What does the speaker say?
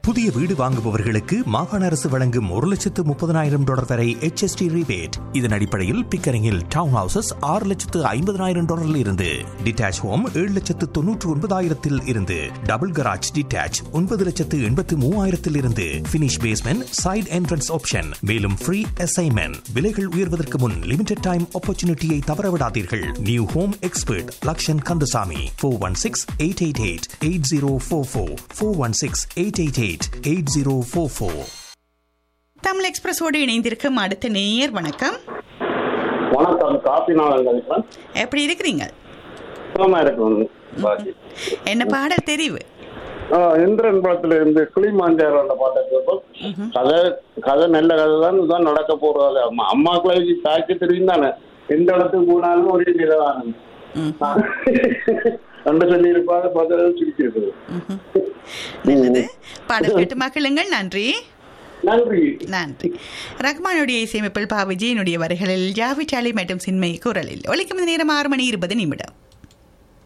புதிய வீடு வாங்குபவர்களுக்கு மாகாண அரசு வழங்கும் $1,30,000 வரை HST rebate. இதன் அடிப்படையில் பிக்கரிங்கில் டவுன் ஹவுசஸ் $6,50,000 இருந்து, டிட்டாச் ஹோம் $7,99,000 இருந்து, டபுள் கராஜ் டிட்டாச் $9,83,000 இருந்து, finish basement side entrance option. மேலும் ஃப்ரீ அசைன்மெண்ட். விலைகள் உயர்வதற்கு முன் லிமிடெட் டைம் ஆப்பர்ச்சுனிட்டியை தவறவிடாதீர்கள். New home expert Lakshan Kandasamy 416-888-8044 416-888-8044. Tamil எக்ஸ்பிரஸோடு இணைந்திருக்கும் அடுத்த நேயர். வணக்கம். வணக்கம். காப்பிநாதன். எப்படி இருக்கிறீங்க? என்ன பாடல் தெரிவு? இந்திரன் படத்துல இருந்து கிளிமாஞ்சாரோ பாட்டை கேட்போம். கதை நல்ல கதை தான். இதுதான் நடக்க போறது. அம்மாக்களை தாக்கி தெரியும் தானே. எந்த இடத்துக்கு போனாலும் ஒரே நிலவான கண்டு சொல்லி இருப்பாங்க. பார்த்து சிரிச்சிருக்குது. நல்லது. பாடல் கேட்டு மகிழுங்கள். நன்றி. நன்றி. நன்றி. ரஹ்மானுடைய இசையமைப்பில் பா விஜயனுடைய வரிகளில் ஜாவிட்டாலி மற்றும் சின்மை குரலில் ஒலிக்கும் நேரம் 6:20.